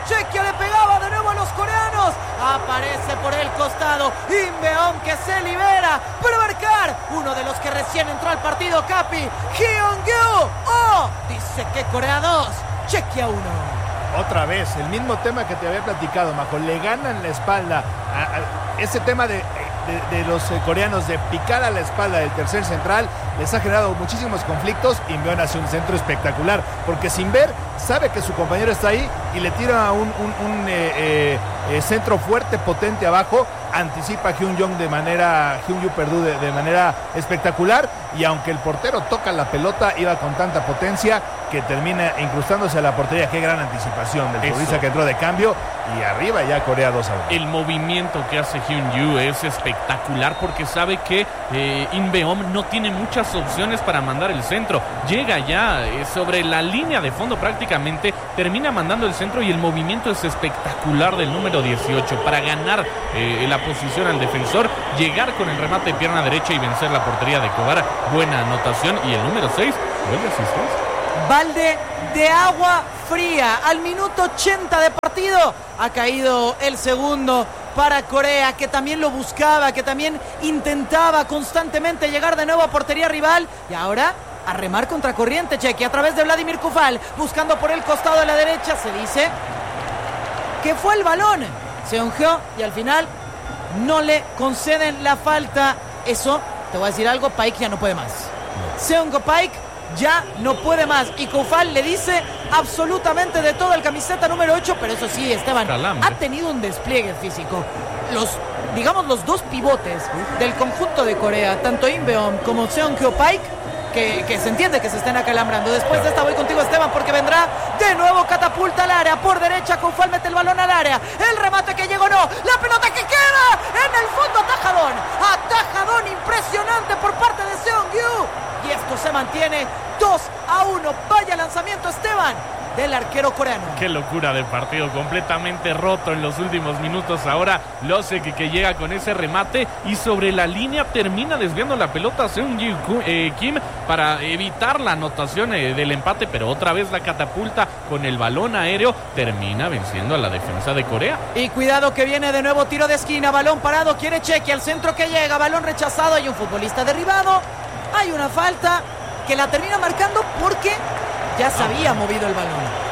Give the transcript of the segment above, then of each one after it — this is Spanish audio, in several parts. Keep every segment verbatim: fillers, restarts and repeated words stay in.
Chequia le pegaba de nuevo a los coreanos. Aparece por el costado Inbeom, que se libera para marcar uno de los que recién entró al partido, Capi. Hyun-gyu. Oh, dice que Corea dos, Chequia uno. Otra vez, el mismo tema que te había platicado, Majo. Le ganan la espalda. A, a, ese tema de, de, de los eh, coreanos de picar a la espalda del tercer central les ha generado muchísimos conflictos. Inbeom hace un centro espectacular, porque sin ver, sabe que su compañero está ahí y le tira un, un, un eh, eh, centro fuerte, potente abajo. Anticipa a Hyun-jung de manera, Hyun-gyu, perdón, de, de manera espectacular. Y aunque el portero toca la pelota, iba con tanta potencia que termina incrustándose a la portería. Qué gran anticipación del futbolista que entró de cambio. Y arriba ya Corea dos a uno. El movimiento que hace Hyun-gyu es espectacular, porque sabe que eh, Inbeom no tiene muchas opciones para mandar el centro. Llega ya eh, sobre la línea de fondo prácticamente, termina mandando el centro, y el movimiento es espectacular del número dieciocho para ganar eh, la posición al defensor, llegar con el remate de pierna derecha y vencer la portería de Kobar. Buena anotación. Y el número seis, gol de asistencia. Balde de agua fría al minuto ochenta de partido. Ha caído el segundo para Corea, que también lo buscaba, que también intentaba constantemente llegar de nuevo a portería rival. Y ahora a remar contra corriente Chequia a través de Vladimir Kufal, buscando por el costado de la derecha. Se dice que fue el balón, se ungió y al final no le conceden la falta. Eso, te voy a decir algo, Paik ya no puede más. Seung-go Paik ya no puede más. Y Kufal le dice absolutamente de todo al camiseta número ocho. Pero eso sí, Esteban, Calambre. ha tenido un despliegue físico. Los, digamos, los dos pivotes del conjunto de Corea, tanto Inbeom como Seung-go Paik, que, que se entiende que se están acalambrando. Después de esta voy contigo, Esteban, porque vendrá de nuevo catapulta al área. Por derecha, Kufal mete el balón al área. El remate que llegó no. La pelota que queda en el fondo. Atajadón. Atajadón impresionante por parte de Seung-gyu. Y esto se mantiene dos a uno. Vaya lanzamiento, Esteban, del arquero coreano. Qué locura de partido, completamente roto en los últimos minutos. Ahora Losek, que, que llega con ese remate y sobre la línea termina desviando la pelota a Seung-gyu eh, Kim para evitar la anotación eh, del empate, pero otra vez la catapulta con el balón aéreo termina venciendo a la defensa de Corea. Y cuidado que viene de nuevo tiro de esquina, balón parado, quiere Chequia, al centro que llega, balón rechazado, hay un futbolista derribado. Hay una falta que la termina marcando porque ya se había movido el balón.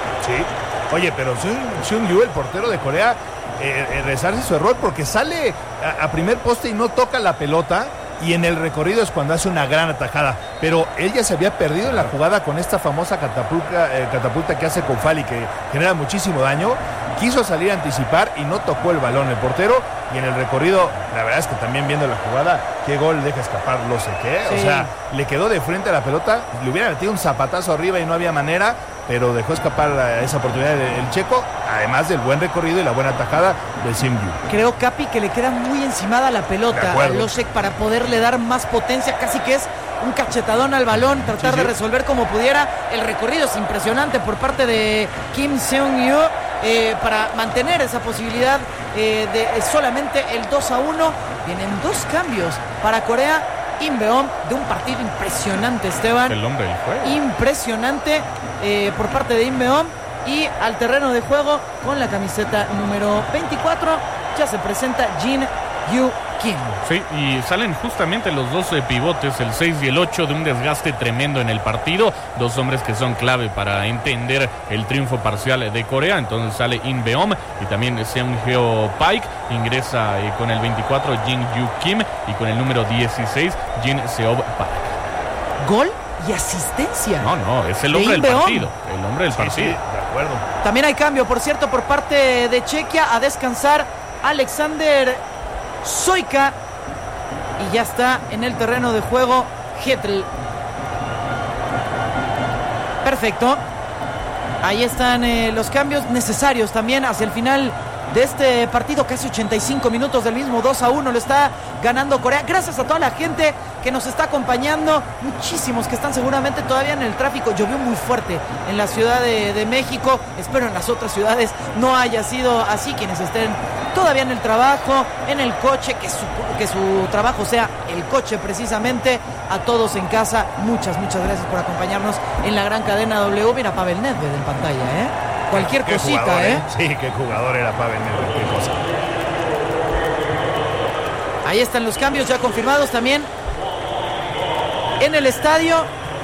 Sí. Oye, pero Seung-gyu, el portero de Corea, eh, eh, resarce su error porque sale a, a primer poste y no toca la pelota. Y en el recorrido es cuando hace una gran atajada. Pero él ya se había perdido en la jugada con esta famosa catapulta, eh, catapulta que hace Kufal y que genera muchísimo daño. Quiso salir a anticipar y no tocó el balón el portero. Y en el recorrido, la verdad es que también viendo la jugada, qué gol deja escapar lo sé qué. Sí. O sea, le quedó de frente a la pelota, le hubiera metido un zapatazo arriba y no había manera, pero dejó escapar esa oportunidad del checo, además del buen recorrido y la buena atajada de Seung-gyu. Creo, Capi, que le queda muy encimada la pelota a Losek para poderle dar más potencia, casi que es un cachetadón al balón, tratar sí, sí. de resolver como pudiera. El recorrido es impresionante por parte de Kim Seung-gyu eh, para mantener esa posibilidad eh, de eh, solamente el dos a uno. Vienen dos cambios para Corea. Inbeom, de un partido impresionante, Esteban. El hombre del juego. Impresionante eh, por parte de Inbeom. Y al terreno de juego con la camiseta número veinticuatro ya se presenta Jin Yu Kim. Sí, y salen justamente los dos eh, pivotes, el seis y el ocho, de un desgaste tremendo en el partido. Dos hombres que son clave para entender el triunfo parcial de Corea. Entonces sale Inbeom y también Seung-gyu Paik. Ingresa eh, con el veinticuatro Jin Yu Kim y con el número dieciséis Jin Seob Park. Gol y asistencia. No, no, es el hombre del partido. El hombre del partido. Sí, sí, de acuerdo. También hay cambio, por cierto, por parte de Chequia. A descansar Alexander Soika. Y ya está en el terreno de juego Hetl. Perfecto. Ahí están eh, los cambios necesarios también hacia el final de este partido, casi ochenta y cinco minutos del mismo, dos a uno lo está ganando Corea. Gracias a toda la gente que nos está acompañando, muchísimos que están seguramente todavía en el tráfico. Llovió muy fuerte en la Ciudad de, de México, espero en las otras ciudades no haya sido así. Quienes estén todavía en el trabajo, en el coche, que su, que su trabajo sea el coche precisamente. A todos en casa, muchas, muchas gracias por acompañarnos en la gran cadena W. Mira, Pavel Nedved en pantalla, ¿eh? cualquier qué cosita, jugador, ¿eh? Sí, qué jugador era Pavel Nedved, qué cosa. Ahí están los cambios ya confirmados también en el estadio.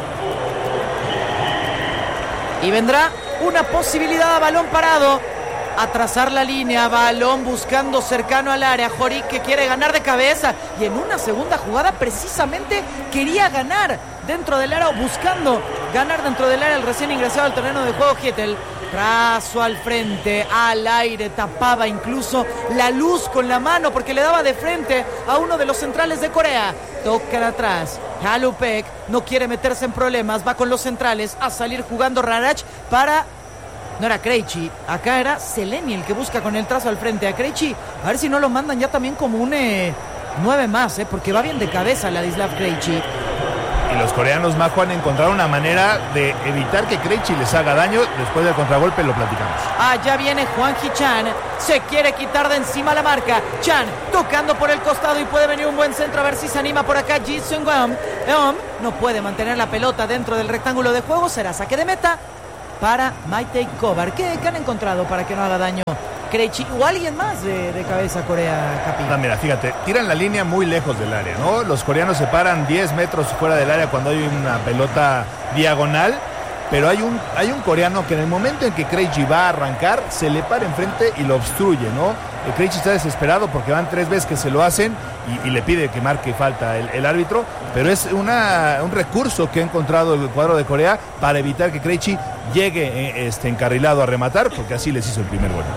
Y vendrá una posibilidad a balón parado, a trazar la línea, balón buscando cercano al área. Jorik que quiere ganar de cabeza y en una segunda jugada precisamente quería ganar dentro del área, buscando ganar dentro del área el recién ingresado al terreno de juego Giettel. Trazo al frente, al aire, tapaba incluso la luz con la mano porque le daba de frente a uno de los centrales de Corea. Tocan atrás, Jalupek no quiere meterse en problemas, va con los centrales a salir jugando Rarach para... No era Krejci, acá era Seleni el que busca con el trazo al frente a Krejci. A ver si no lo mandan ya también como un eh, nueve más, eh, porque va bien de cabeza Ladislav Krejci. Y los coreanos, Majo, han encontrado una manera de evitar que Krejci les haga daño. Después del contragolpe lo platicamos. Allá viene Hwang-Hee Chan, se quiere quitar de encima la marca. Chan tocando por el costado y puede venir un buen centro, a ver si se anima por acá Ji Seung-Won. Eom no puede mantener la pelota dentro del rectángulo de juego, será saque de meta para Maitei Kovar. ¿Qué, ¿Qué han encontrado para que no haga daño Krejci o alguien más de, de cabeza Corea, Capi? Ah, mira, fíjate, tiran la línea muy lejos del área, ¿no? Los coreanos se paran diez metros fuera del área cuando hay una pelota diagonal, pero hay un, hay un coreano que en el momento en que Krejci va a arrancar, se le para enfrente y lo obstruye, ¿no? El Krejci está desesperado porque van tres veces que se lo hacen y, y le pide que marque falta el, el árbitro, pero es una, un recurso que ha encontrado el cuadro de Corea para evitar que Krejci llegue eh, este, encarrilado a rematar, porque así les hizo el primer gol.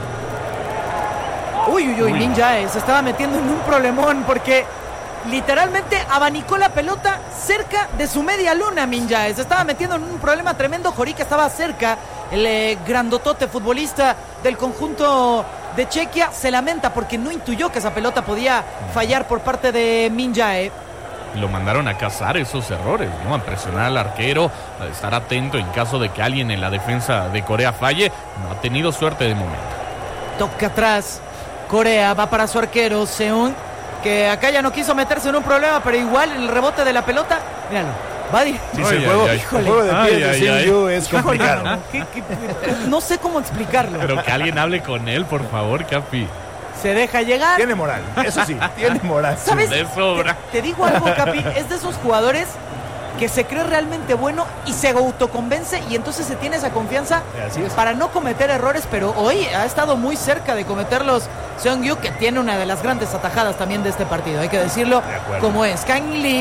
Uy, uy, uy, Min Jae se estaba metiendo en un problemón porque literalmente abanicó la pelota cerca de su media luna. Min Jae se estaba metiendo en un problema tremendo. Jorik estaba cerca, el eh, grandotote futbolista del conjunto de Chequia se lamenta porque no intuyó que esa pelota podía fallar por parte de Min Jae. Lo mandaron a cazar esos errores, ¿no? A presionar al arquero, a estar atento en caso de que alguien en la defensa de Corea falle. No ha tenido suerte de momento. Toca atrás Corea, va para su arquero Seung, que acá ya no quiso meterse en un problema, pero igual el rebote de la pelota, míralo, va di- Sí, Ay, el ay, juego, ay. el juego de pies Ay, de ay, Seung-Yu ay. es complicado. No, ¿qué- qué- no sé cómo explicarlo. Pero que alguien hable con él, por favor, Capi. Se deja llegar. Tiene moral, eso sí, tiene moral. ¿Sabes? De sobra. Te, te digo algo, Capi, es de esos jugadores que se cree realmente bueno y se autoconvence y entonces se tiene esa confianza Así es. para no cometer errores, pero hoy ha estado muy cerca de cometerlos Seung-Yu, que tiene una de las grandes atajadas también de este partido, hay que decirlo De acuerdo. como es. Kang Lee,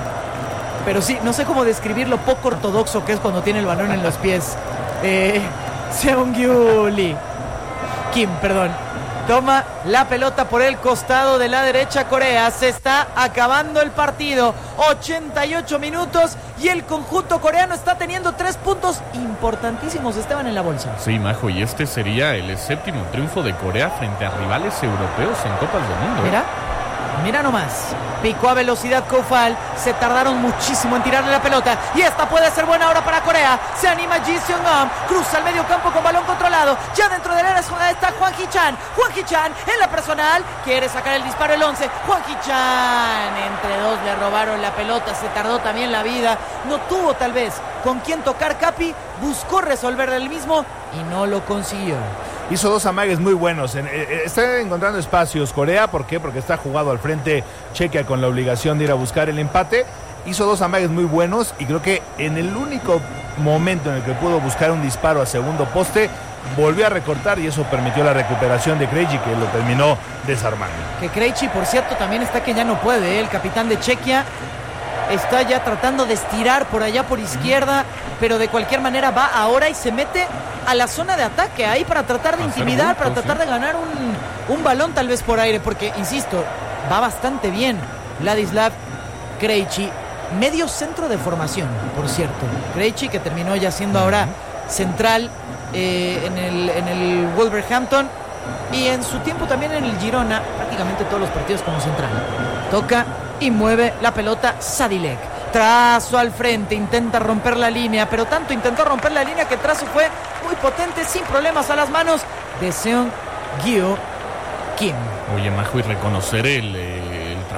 pero sí, no sé cómo describir lo poco ortodoxo que es cuando tiene el balón en los pies. Eh, Seung-Yu Lee. Kim, perdón. Toma la pelota por el costado de la derecha Corea. Se está acabando el partido. ochenta y ocho minutos y el conjunto coreano está teniendo tres puntos importantísimos, Esteban, en la bolsa. Sí, Majo, y este sería el séptimo triunfo de Corea frente a rivales europeos en Copas del Mundo. ¿eh? Mira, mira nomás. Picó a velocidad Koufal. Se tardaron muchísimo en tirarle la pelota. Y esta puede ser buena hora para Corea. Se anima Ji Seung-Won. Cruza el medio campo con balón controlado. Ya dentro del área está Hwang-Hee Chan. Hwang-Hee Chan en la personal. Quiere sacar el disparo el once. Hwang-Hee Chan. Entre dos le robaron la pelota. Se tardó también la vida. No tuvo tal vez con quién tocar Capi. Buscó resolver el mismo y no lo consiguió. Hizo dos amagues muy buenos. En, eh, está encontrando espacios Corea. ¿Por qué? Porque está jugado al frente Chequia con la obligación de ir a buscar el empate. Hizo dos amagues muy buenos y creo que en el único momento en el que pudo buscar un disparo a segundo poste, volvió a recortar y eso permitió la recuperación de Krejci, que lo terminó desarmando. Que Krejci, por cierto, también está que ya no puede, ¿eh? El capitán de Chequia está ya tratando de estirar por allá por izquierda, pero de cualquier manera va ahora y se mete a la zona de ataque ahí para tratar de Hacer intimidar, para bultos, tratar ¿sí? de ganar un, un balón tal vez por aire, porque, insisto, va bastante bien Ladislav Krejci, medio centro de formación, por cierto. Krejci, que terminó ya siendo ahora central eh, en, el, en el Wolverhampton y en su tiempo también en el Girona, prácticamente todos los partidos como central. Toca y mueve la pelota Sadilek. Trazo al frente, intenta romper la línea, pero tanto intentó romper la línea que el trazo fue muy potente, sin problemas a las manos de Seung-Gyu Kim. Oye, Majo, y reconocer el, eh, el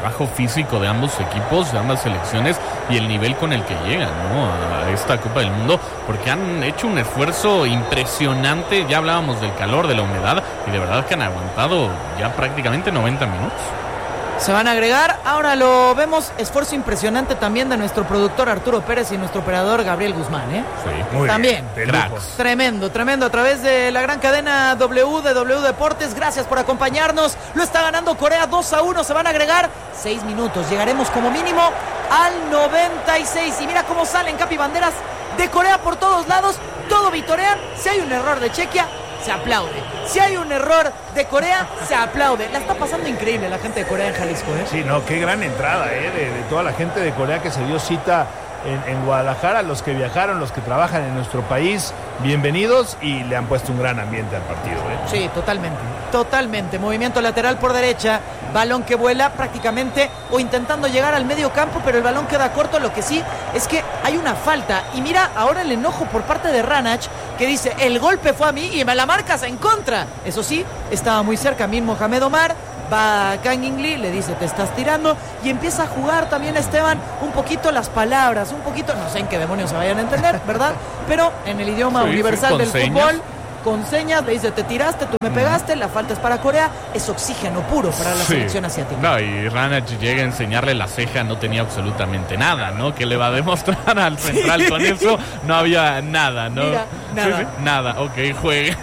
trabajo físico de ambos equipos, de ambas selecciones y el nivel con el que llegan, ¿no?, a esta Copa del Mundo, porque han hecho un esfuerzo impresionante. Ya hablábamos del calor, de la humedad, y de verdad que han aguantado ya prácticamente noventa minutos. Se van a agregar, ahora lo vemos, esfuerzo impresionante también de nuestro productor Arturo Pérez y nuestro operador Gabriel Guzmán, ¿eh? Sí, muy también. bien, de lujo. Tremendo, tremendo, a través de la gran cadena W de W Deportes, gracias por acompañarnos. Lo está ganando Corea dos a uno, se van a agregar seis minutos, llegaremos como mínimo al noventa y seis. Y mira cómo salen Capi banderas de Corea por todos lados, todo vitorean. Si hay un error de Chequia, se aplaude. Si hay un error de Corea, se aplaude. La está pasando increíble la gente de Corea en Jalisco, ¿eh? Sí, no, qué gran entrada, ¿eh? De, de toda la gente de Corea que se dio cita en, en Guadalajara, los que viajaron, los que trabajan en nuestro país, bienvenidos, y le han puesto un gran ambiente al partido, ¿eh? Sí, totalmente, totalmente. Movimiento lateral por derecha, balón que vuela prácticamente o intentando llegar al medio campo, pero el balón queda corto. Lo que sí es que hay una falta. Y mira ahora el enojo por parte de Ranach, que dice, el golpe fue a mí y me la marcas en contra. Eso sí, estaba muy cerca Min Mohamed Omar. Va Kang In Lee, le dice, te estás tirando, y empieza a jugar también Esteban un poquito las palabras, un poquito, no sé en qué demonios se vayan a entender, ¿verdad? Pero en el idioma sí, universal sí, del señas. Fútbol, con señas, le dice, te tiraste, tú me pegaste, la falta es para Corea, es oxígeno puro para la Sí. selección asiática. No, y Ranach llega a enseñarle la ceja, no tenía absolutamente nada, ¿no? ¿Qué le va a demostrar al central Sí. con eso? No había nada, ¿no? Mira, nada. Sí, sí, nada, ok, juegue.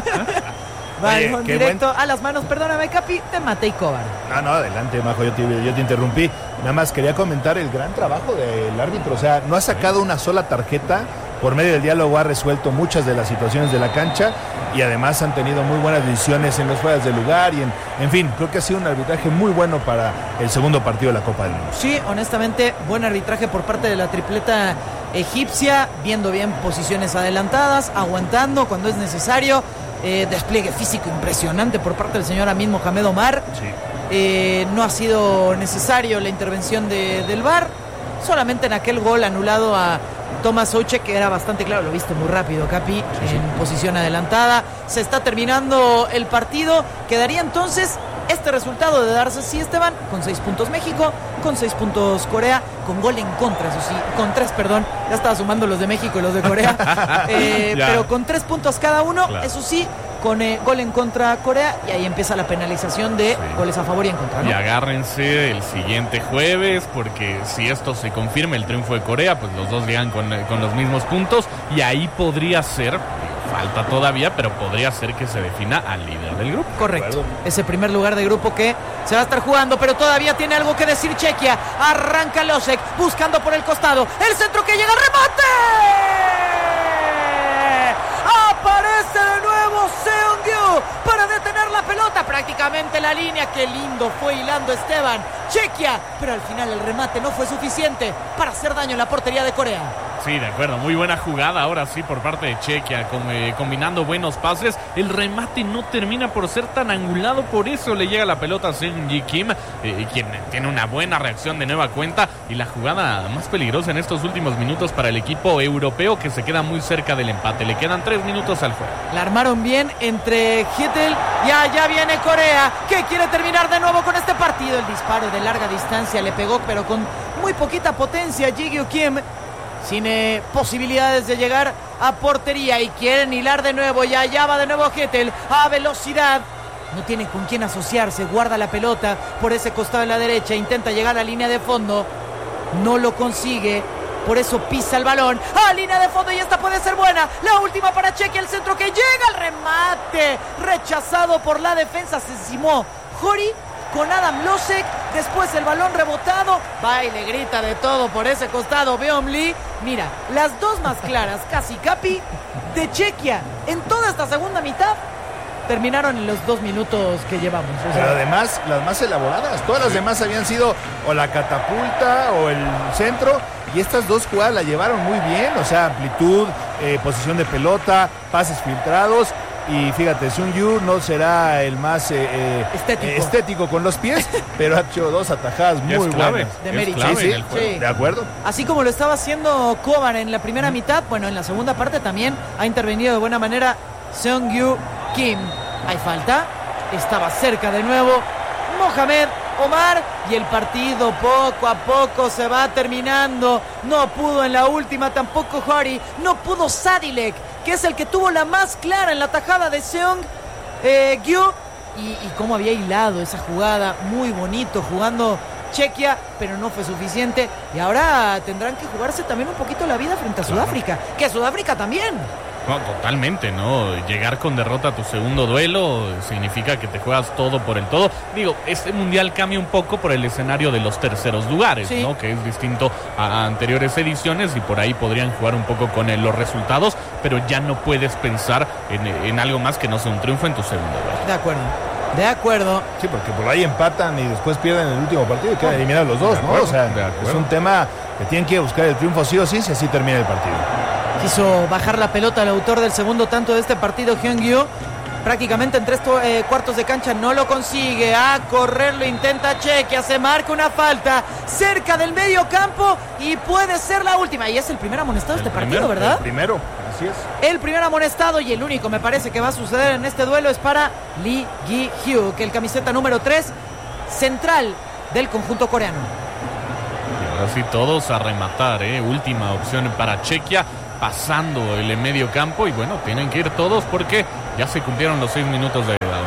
Balón Oye, qué directo buen- a las manos, perdóname Capi, de Matej Kovar. No, no, adelante, Majo, yo te, yo te interrumpí. Nada más quería comentar el gran trabajo del árbitro. O sea, no ha sacado una sola tarjeta. Por medio del diálogo ha resuelto muchas de las situaciones de la cancha, y además han tenido muy buenas decisiones en los fueras de lugar. Y en, en fin, creo que ha sido un arbitraje muy bueno para el segundo partido de la Copa del Mundo. Sí, honestamente, buen arbitraje por parte de la tripleta egipcia, viendo bien posiciones adelantadas, aguantando cuando es necesario. Eh, despliegue físico impresionante por parte del señor Amin Mohamed Omar. Sí. Eh, no ha sido necesario la intervención de, del V A R, solamente en aquel gol anulado a Thomas Ouche, que era bastante claro, lo viste muy rápido, Capi, Sí, sí. en posición adelantada. Se está terminando el partido, quedaría entonces este resultado de darse así, Esteban, con seis puntos México, con seis puntos Corea, con gol en contra, eso sí, con tres, perdón, ya estaba sumando los de México y los de Corea, eh, Ya. pero con tres puntos cada uno, Claro. eso sí, con eh, gol en contra Corea, y ahí empieza la penalización de Sí. goles a favor y en contra, ¿no? Y agárrense el siguiente jueves, porque si esto se confirma, el triunfo de Corea, pues los dos llegan con, con los mismos puntos, y ahí podría ser, falta todavía, pero podría ser que se defina al líder del grupo. Correcto, ese primer lugar de grupo que se va a estar jugando, pero todavía tiene algo que decir Chequia. Arranca Losek, buscando por el costado, el centro que llega al remate. Aparece de nuevo Seung-Yu para detener la pelota, prácticamente la línea. Qué lindo fue hilando Esteban Chequia, pero al final el remate no fue suficiente para hacer daño en la portería de Corea. Sí, de acuerdo, muy buena jugada ahora sí por parte de Chequia, com- eh, combinando buenos pases. El remate no termina por ser tan angulado, por eso le llega la pelota a Seung-Ji Kim, eh, quien tiene una buena reacción de nueva cuenta, y la jugada más peligrosa en estos últimos minutos para el equipo europeo, que se queda muy cerca del empate. Le quedan tres minutos al juego. La armaron bien entre Hittel y allá viene Corea, que quiere terminar de nuevo con este partido. El disparo de larga distancia le pegó, pero con muy poquita potencia. Ji-Gyu Kim sin eh, posibilidades de llegar a portería, y quieren hilar de nuevo, y allá va de nuevo Hittel a velocidad. No tiene con quién asociarse, guarda la pelota por ese costado de la derecha, intenta llegar a la línea de fondo, no lo consigue. Por eso pisa el balón a línea de fondo, y esta puede ser buena. La última para Chequia, el centro que llega al remate, rechazado por la defensa. Se encimó Jori con Adam Losek. Después el balón rebotado, va y le grita de todo por ese costado Beom Lee. Mira, las dos más claras, casi Capi, de Chequia en toda esta segunda mitad terminaron en los dos minutos que llevamos. O sea, Pero además, las más elaboradas, todas las demás habían sido o la catapulta o el centro, y estas dos jugadas la llevaron muy bien. O sea, amplitud, eh, posición de pelota, pases filtrados. Y fíjate, Seung-Yu no será el más eh, eh, Estético. eh, estético con los pies, pero ha hecho dos atajadas Ya muy es clave, buenas. De es mérito. clave Sí, sí, en el juego. Sí. de acuerdo. Así como lo estaba haciendo Kovar en la primera mitad, bueno, en la segunda parte también ha intervenido de buena manera Seung-Yu Kim. Hay falta, estaba cerca de nuevo Mohamed Omar, y el partido poco a poco se va terminando. No pudo en la última tampoco Hori, no pudo Sadilek, que es el que tuvo la más clara en la tajada de Seong eh, Gyu, y, y cómo había hilado esa jugada, muy bonito, jugando Chequia, pero no fue suficiente, y ahora tendrán que jugarse también un poquito la vida frente a Sudáfrica, que Sudáfrica también. No, totalmente, ¿no? Llegar con derrota a tu segundo duelo significa que te juegas todo por el todo. Digo, este mundial cambia un poco por el escenario de los terceros lugares, sí, ¿no? Que es distinto a anteriores ediciones y por ahí podrían jugar un poco con el, los resultados, pero ya no puedes pensar en, en algo más que no sea un triunfo en tu segundo duelo. De acuerdo. De acuerdo. Sí, porque por ahí empatan y después pierden el último partido y quedan eliminados los dos, ¿no? O sea, es un tema que tienen que buscar el triunfo sí o sí, si así termina el partido. Quiso bajar la pelota el autor del segundo tanto de este partido, Hyun-Gyu. Prácticamente en tres eh, cuartos de cancha no lo consigue. A correr lo intenta Chequia. Se marca una falta cerca del medio campo y puede ser la última. Y es el primer amonestado de este primero, partido, ¿verdad? El primero, así es. El primer amonestado y el único me parece que va a suceder en este duelo es para Lee Gi-hyu, que el camiseta número tres, central del conjunto coreano. Y ahora sí todos a rematar, ¿eh? Última opción para Chequia, pasando el medio campo y bueno, tienen que ir todos porque ya se cumplieron los seis minutos de edad.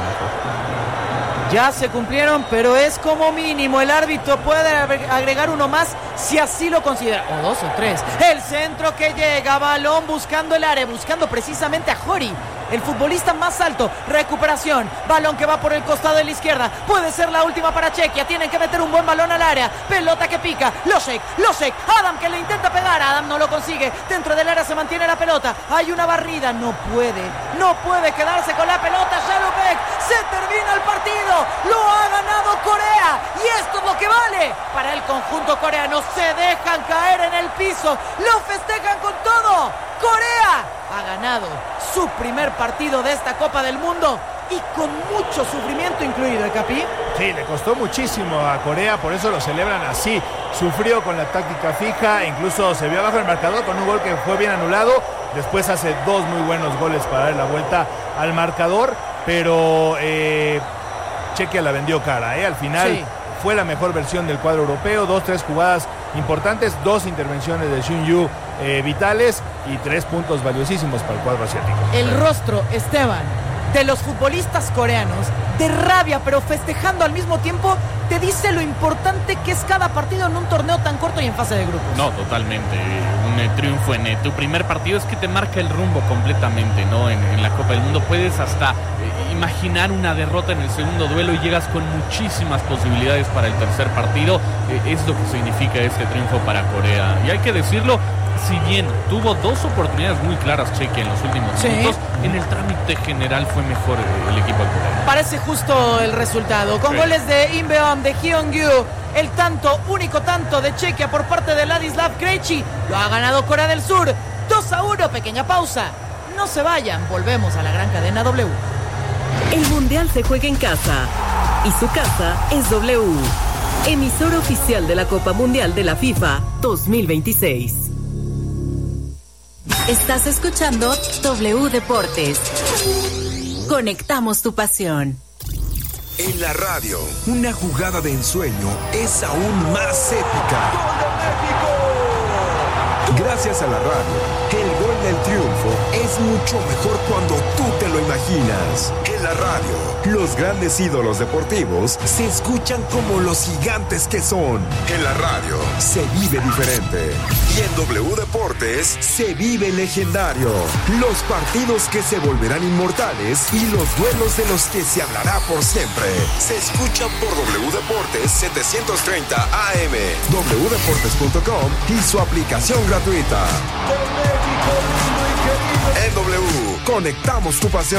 Ya se cumplieron, pero es como mínimo. El árbitro puede agregar uno más si así lo considera. O dos o tres. El centro que llega, balón buscando el área, buscando precisamente a Hori, el futbolista más alto. Recuperación, balón que va por el costado de la izquierda. Puede ser la última para Chequia. Tienen que meter un buen balón al área. Pelota que pica, Losek, Losek, Adam que le intenta pegar. Adam no lo consigue. Dentro del área se mantiene la pelota. Hay una barrida, no puede, no puede quedarse con la pelota. Shalubek, se termina el partido. Lo ha ganado Corea y esto es lo que vale para el conjunto coreano. Se dejan caer en el piso, lo festejan con todo. Corea ha ganado su primer partido de esta Copa del Mundo y con mucho sufrimiento incluido, ¿eh, Capi? Sí, le costó muchísimo a Corea, por eso lo celebran así. Sufrió con la táctica fija, incluso se vio abajo el marcador con un gol que fue bien anulado. Después hace dos muy buenos goles para dar la vuelta al marcador, pero eh, Chequia la vendió cara, ¿eh? Al final sí, fue la mejor versión del cuadro europeo. Dos, tres jugadas importantes, dos intervenciones de Hyun-Gyu eh, vitales y tres puntos valiosísimos para el cuadro asiático. El rostro, Esteban, de los futbolistas coreanos, de rabia, pero festejando al mismo tiempo, te dice lo importante que es cada partido en un torneo tan corto y en fase de grupos. No, totalmente. Un eh, triunfo en eh, tu primer partido es que te marca el rumbo completamente, ¿no? En, en la Copa del Mundo puedes hasta eh, imaginar una derrota en el segundo duelo y llegas con muchísimas posibilidades para el tercer partido. Eh, es lo que significa este triunfo para Corea. Y hay que decirlo, si bien tuvo dos oportunidades muy claras Chequia en los últimos sí. minutos, en el trámite general fue mejor el equipo de Corea. Parece justo el resultado. Con sí. goles de Inbeom, de Hyun-Gyu, el tanto, único tanto de Chequia por parte de Ladislav Krejci. Lo ha ganado Corea del Sur. dos a uno, pequeña pausa. No se vayan, volvemos a la gran cadena W. El Mundial se juega en casa y su casa es W. Emisora oficial de la Copa Mundial de la FIFA dos mil veintiséis. Estás escuchando W Deportes. Conectamos tu pasión. En la radio, una jugada de ensueño es aún más épica. ¡Gol de México! Gracias a la radio, el gol del triunfo es mucho mejor cuando tú te lo imaginas. En la radio, los grandes ídolos deportivos se escuchan como los gigantes que son. En la radio, se vive diferente. Y en W Deportes, se vive legendario. Los partidos que se volverán inmortales y los duelos de los que se hablará por siempre. Se escuchan por W Deportes setecientos treinta A M, w deportes punto com y su aplicación gratuita. En W, conectamos tu pasión.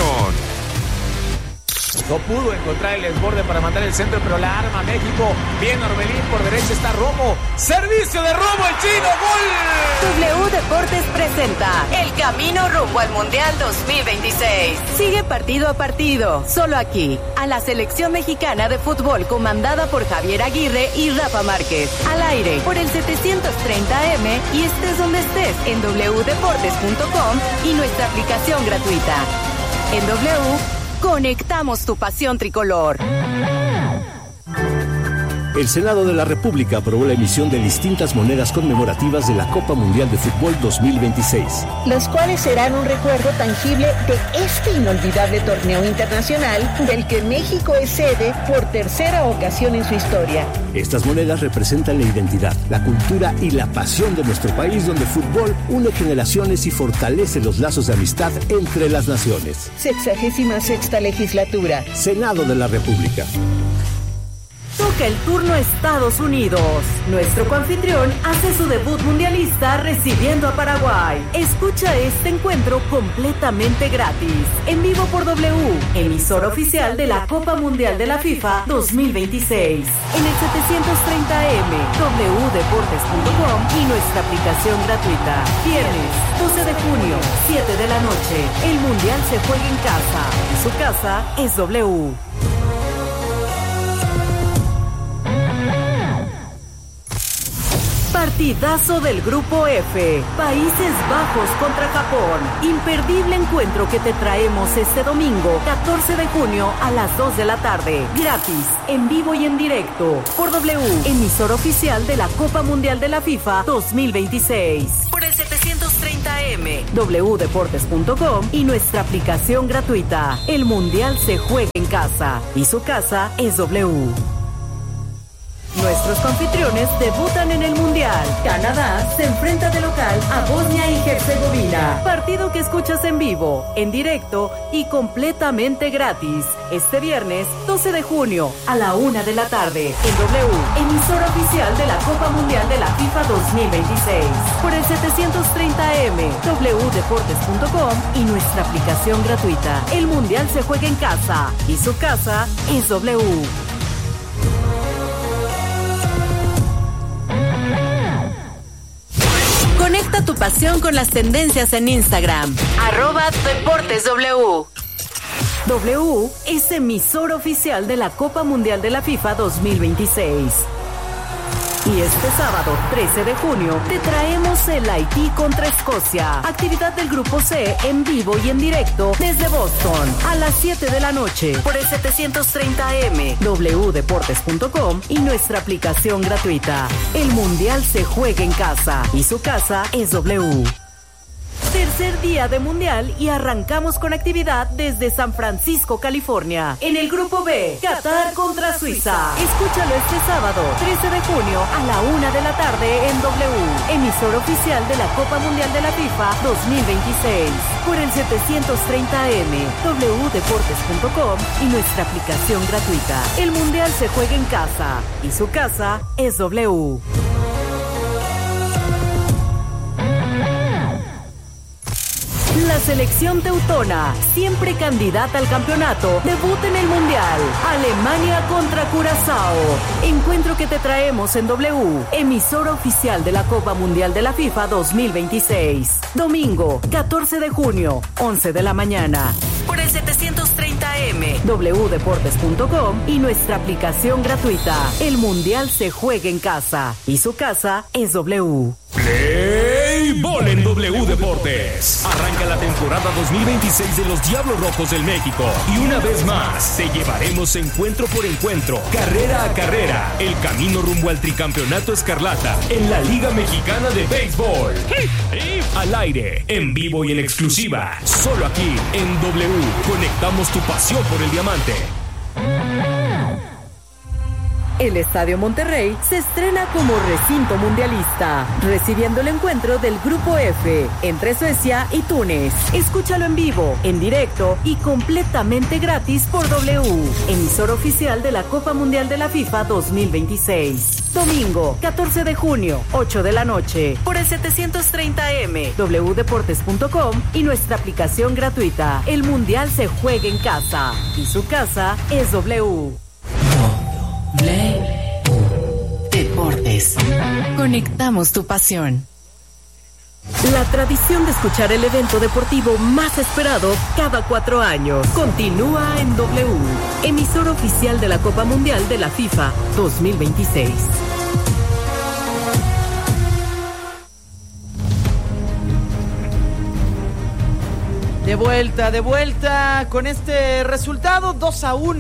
No pudo encontrar el desborde para mandar el centro, pero la arma México. Bien Orbelín, por derecha está Romo. Servicio de Romo, el chino, gol. W Deportes presenta el camino rumbo al Mundial dos mil veintiséis. Sigue partido a partido, solo aquí, a la selección mexicana de fútbol comandada por Javier Aguirre y Rafa Márquez. Al aire, por el setecientos treinta A M y estés donde estés en w deportes punto com y nuestra aplicación gratuita. En W, conectamos tu pasión tricolor. El Senado de la República aprobó la emisión de distintas monedas conmemorativas de la Copa Mundial de Fútbol dos mil veintiséis. Las cuales serán un recuerdo tangible de este inolvidable torneo internacional del que México es sede por tercera ocasión en su historia. Estas monedas representan la identidad, la cultura y la pasión de nuestro país, donde el fútbol une generaciones y fortalece los lazos de amistad entre las naciones. Sexagésima sexta legislatura. Senado de la República. Toca el turno a Estados Unidos. Nuestro coanfitrión hace su debut mundialista recibiendo a Paraguay. Escucha este encuentro completamente gratis. En vivo por W, emisora oficial de la Copa Mundial de la FIFA dos mil veintiséis. En el setecientos treinta A M, w deportes punto com y nuestra aplicación gratuita. Viernes, doce de junio, siete de la noche. El Mundial se juega en casa. Y su casa es W. Partidazo del Grupo F, Países Bajos contra Japón. Imperdible encuentro que te traemos este domingo, catorce de junio a las dos de la tarde. Gratis, en vivo y en directo, por W, emisora oficial de la Copa Mundial de la FIFA dos mil veintiséis. Por el setecientos treinta A M, w deportes punto com y nuestra aplicación gratuita. El Mundial se juega en casa y su casa es W. Nuestros confitriones debutan en el Mundial. Canadá se enfrenta de local a Bosnia y Herzegovina. Partido que escuchas en vivo, en directo y completamente gratis. Este viernes, doce de junio, a la una de la tarde, en W, emisora oficial de la Copa Mundial de la FIFA dos mil veintiséis. Por el setecientos treinta A M, w deportes punto com y nuestra aplicación gratuita. El Mundial se juega en casa y su casa es W. Conecta tu pasión con las tendencias en Instagram. Arroba Deportes W. W es emisora oficial de la Copa Mundial de la FIFA dos mil veintiséis. Y este sábado, trece de junio, te traemos el Haití contra Escocia. Actividad del Grupo C en vivo y en directo desde Boston a las siete de la noche por el setecientos treinta A M, w deportes punto com y nuestra aplicación gratuita. El Mundial se juega en casa y su casa es W. Tercer día de Mundial y arrancamos con actividad desde San Francisco, California. En el Grupo B, Qatar contra Suiza. Escúchalo este sábado, trece de junio a la una de la tarde en W, emisora oficial de la Copa Mundial de la FIFA dos mil veintiséis. Por el setecientos treinta A M, w deportes punto com y nuestra aplicación gratuita. El Mundial se juega en casa y su casa es W. La selección teutona, siempre candidata al campeonato, debuta en el Mundial. Alemania contra Curazao. Encuentro que te traemos en W, emisora oficial de la Copa Mundial de la FIFA dos mil veintiséis. Domingo, catorce de junio, once de la mañana. Por el setecientos treinta A M, w deportes punto com y nuestra aplicación gratuita. El Mundial se juega en casa y su casa es W. Play Ball en W Deportes. Arranca la temporada dos mil veintiséis de los Diablos Rojos del México. Y una vez más, te llevaremos encuentro por encuentro, carrera a carrera, el camino rumbo al tricampeonato escarlata en la Liga Mexicana de Béisbol. Al aire, en vivo y en exclusiva, solo aquí en W. Conectamos tu pasión por el diamante. El Estadio Monterrey se estrena como recinto mundialista, recibiendo el encuentro del Grupo F entre Suecia y Túnez. Escúchalo en vivo, en directo y completamente gratis por W, emisora oficial de la Copa Mundial de la FIFA dos mil veintiséis. Domingo, catorce de junio, ocho de la noche, por el setecientos treinta A M, w deportes punto com y nuestra aplicación gratuita. El Mundial se juega en casa y su casa es W. Deportes. Conectamos tu pasión. La tradición de escuchar el evento deportivo más esperado cada cuatro años continúa en W, emisora oficial de la Copa Mundial de la FIFA dos mil veintiséis. De vuelta, de vuelta con este resultado dos a uno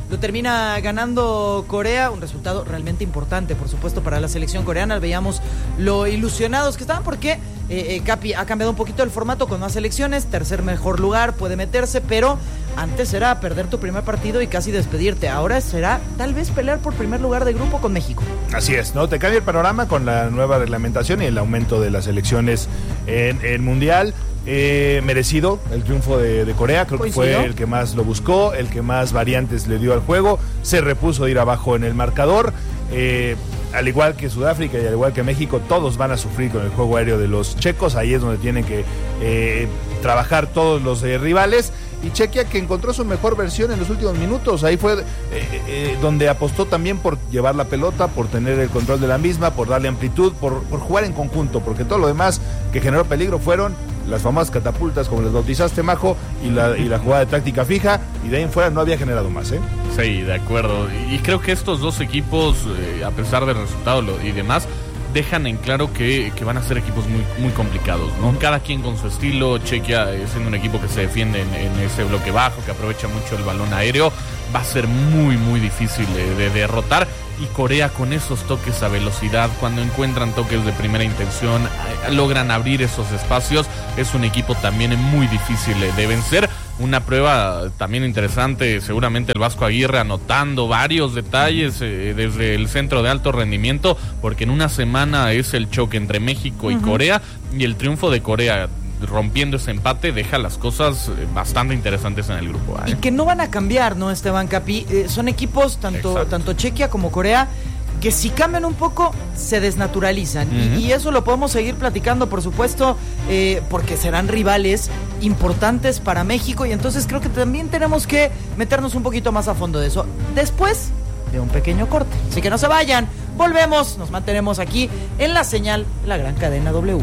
lo termina ganando Corea, un resultado realmente importante, por supuesto, para la selección coreana. Veíamos lo ilusionados que estaban porque eh, eh, Capi ha cambiado un poquito el formato con más selecciones, tercer mejor lugar, puede meterse, pero antes era perder tu primer partido y casi despedirte. Ahora será tal vez pelear por primer lugar de grupo con México. Así es, ¿no? Te cambia el panorama con la nueva reglamentación y el aumento de las elecciones en el Mundial. Eh, merecido el triunfo de, de Corea, creo que fue el que más lo buscó, el que más variantes le dio al juego, se repuso de ir abajo en el marcador, eh, al igual que Sudáfrica y al igual que México, todos van a sufrir con el juego aéreo de los checos, ahí es donde tienen que eh, trabajar todos los eh, rivales. Y Chequia, que encontró su mejor versión en los últimos minutos, ahí fue eh, eh, donde apostó también por llevar la pelota, por tener el control de la misma, por darle amplitud, por, por jugar en conjunto, porque todo lo demás que generó peligro fueron las famosas catapultas, como les bautizaste, Majo, y la, y la jugada de táctica fija, y de ahí en fuera no había generado más, ¿eh? Sí, de acuerdo, y creo que estos dos equipos, eh, a pesar del resultado y demás, dejan en claro que, que van a ser equipos muy, muy complicados, ¿no? Cada quien con su estilo. Chequia eh, siendo un equipo que se defiende en, en ese bloque bajo, que aprovecha mucho el balón aéreo, va a ser muy, muy difícil de, de derrotar. Y Corea con esos toques a velocidad, cuando encuentran toques de primera intención, eh, logran abrir esos espacios. Es un equipo también muy difícil de vencer. Una prueba también interesante, seguramente el Vasco Aguirre anotando varios detalles eh, desde el centro de alto rendimiento, porque en una semana es el choque entre México y uh-huh. Corea, y el triunfo de Corea rompiendo ese empate deja las cosas bastante interesantes en el grupo. ¿eh? Y que no van a cambiar, ¿no, Esteban Capi? Eh, son equipos, tanto, tanto Chequia como Corea, que si cambian un poco, se desnaturalizan. Uh-huh. y, y eso lo podemos seguir platicando, por supuesto, eh, porque serán rivales importantes para México, y entonces creo que también tenemos que meternos un poquito más a fondo de eso. Después de un pequeño corte. Así que no se vayan, volvemos, nos mantenemos aquí en la señal de la gran cadena W.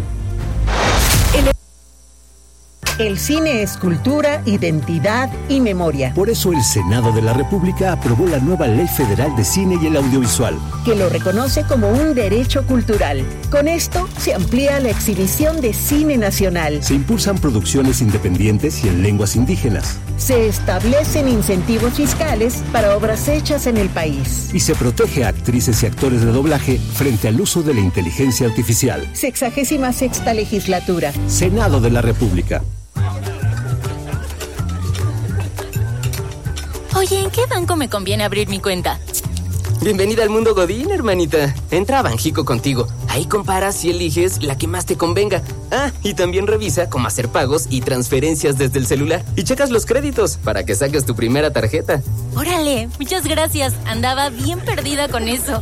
El cine es cultura, identidad y memoria. Por eso el Senado de la República aprobó la nueva Ley Federal de Cine y el Audiovisual, que lo reconoce como un derecho cultural. Con esto se amplía la exhibición de cine nacional. Se impulsan producciones independientes y en lenguas indígenas. Se establecen incentivos fiscales para obras hechas en el país. Y se protege a actrices y actores de doblaje frente al uso de la inteligencia artificial. Sexagésima sexta legislatura. Senado de la República. Oye, ¿en qué banco me conviene abrir mi cuenta? Bienvenida al mundo Godín, hermanita. Entra a Banjico Contigo. Ahí comparas y eliges la que más te convenga. Ah, y también revisa cómo hacer pagos y transferencias desde el celular. Y checas los créditos para que saques tu primera tarjeta. Órale, muchas gracias. Andaba bien perdida con eso.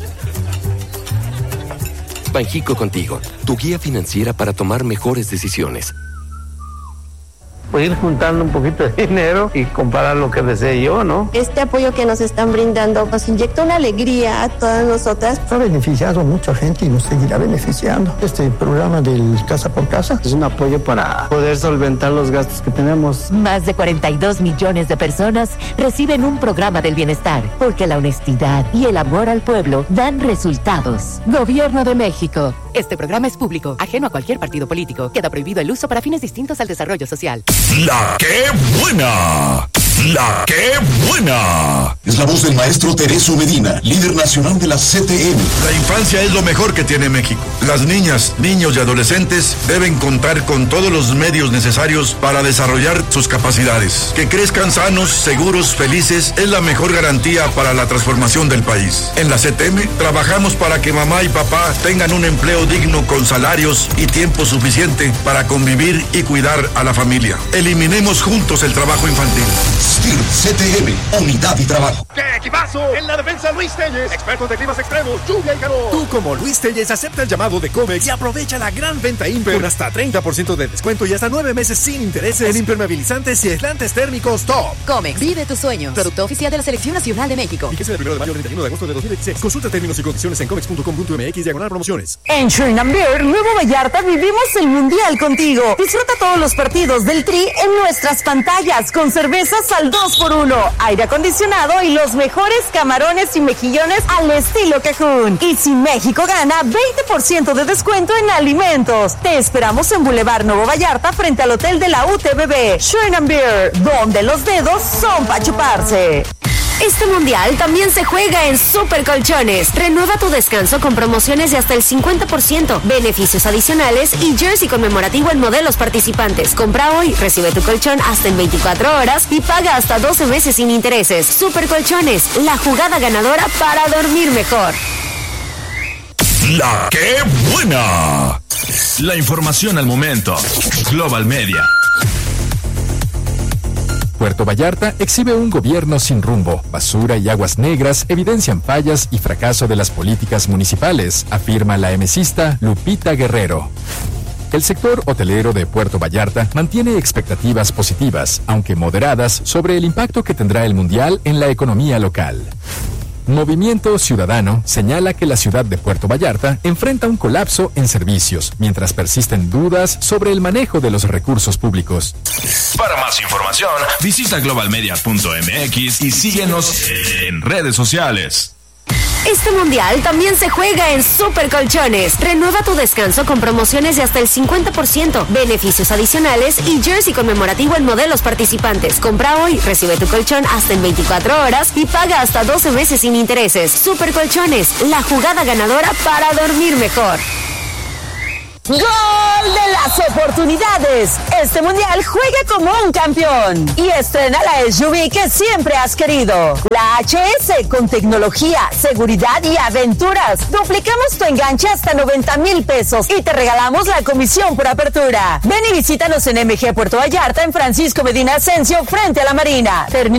Banjico Contigo, tu guía financiera para tomar mejores decisiones. Ir juntando un poquito de dinero y comparar lo que desee yo, ¿no? Este apoyo que nos están brindando nos inyecta una alegría a todas nosotras. Ha beneficiado a mucha gente y nos seguirá beneficiando. Este programa del Casa por Casa es un apoyo para poder solventar los gastos que tenemos. Más de cuarenta y dos millones de personas reciben un programa del bienestar, porque la honestidad y el amor al pueblo dan resultados. Gobierno de México. Este programa es público, ajeno a cualquier partido político. Queda prohibido el uso para fines distintos al desarrollo social. ¡La qué buena! ¡La qué buena! Es la voz del maestro Tereso Medina, líder nacional de la C T M. La infancia es lo mejor que tiene México. Las niñas, niños y adolescentes deben contar con todos los medios necesarios para desarrollar sus capacidades. Que crezcan sanos, seguros, felices es la mejor garantía para la transformación del país. En la C T M trabajamos para que mamá y papá tengan un empleo digno con salarios y tiempo suficiente para convivir y cuidar a la familia. Eliminemos juntos el trabajo infantil. S T I R C T M, unidad y trabajo. ¡Qué equipazo! En la defensa Luis Telles, expertos de climas extremos, lluvia y calor. Tú como Luis Telles acepta el llamado de Comex y aprovecha la gran venta Imper con hasta treinta por ciento de descuento y hasta nueve meses sin intereses en impermeabilizantes y aislantes térmicos Top. Comex, vive tus sueños. Producto oficial de la Selección Nacional de México. Y que sea del primero de mayo al treinta y uno de agosto de dos mil dieciséis. Consulta términos y condiciones en comex punto com punto m x diagonal promociones. En Sherman Beer, Nuevo Vallarta, vivimos el Mundial contigo. Disfruta todos los partidos del Tri en nuestras pantallas con cervezas al dos por uno, aire acondicionado y los mejores camarones y mejillones al estilo Cancún. Y si México gana, veinte por ciento de descuento en alimentos. Te esperamos en Boulevard Nuevo Vallarta frente al Hotel de la U T B B. Sherman Beer, donde los dedos son para chuparse. Este mundial también se juega en Super Colchones. Renueva tu descanso con promociones de hasta el cincuenta por ciento, beneficios adicionales y jersey conmemorativo en modelos participantes. Compra hoy, recibe tu colchón hasta en veinticuatro horas y paga hasta doce meses sin intereses. Super Colchones, la jugada ganadora para dormir mejor. La que buena. La información al momento. Global Media. Puerto Vallarta exhibe un gobierno sin rumbo. Basura y aguas negras evidencian fallas y fracaso de las políticas municipales, afirma la emesista Lupita Guerrero. El sector hotelero de Puerto Vallarta mantiene expectativas positivas, aunque moderadas, sobre el impacto que tendrá el Mundial en la economía local. Movimiento Ciudadano señala que la ciudad de Puerto Vallarta enfrenta un colapso en servicios, mientras persisten dudas sobre el manejo de los recursos públicos. Para más información, visita global media punto m x y síguenos en redes sociales. Este mundial también se juega en Super Colchones. Renueva tu descanso con promociones de hasta el cincuenta por ciento, beneficios adicionales y jersey conmemorativo en modelos participantes. Compra hoy, recibe tu colchón hasta en veinticuatro horas y paga hasta doce meses sin intereses. Super Colchones, la jugada ganadora para dormir mejor. ¡Gol de las oportunidades! Este mundial juega como un campeón y estrena la S U V que siempre has querido. La H S con tecnología, seguridad y aventuras. Duplicamos tu enganche hasta noventa mil pesos y te regalamos la comisión por apertura. Ven y visítanos en M G Puerto Vallarta en Francisco Medina Asensio frente a la Marina. Termin-